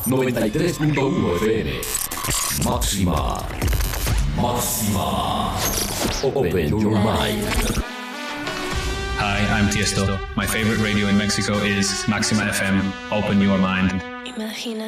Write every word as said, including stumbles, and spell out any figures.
noventa y tres punto uno F M. Máxima. Máxima. Open your mind. Hi, I'm Tiesto. My favorite radio in Mexico is Maxima F M. Open your mind. Imagina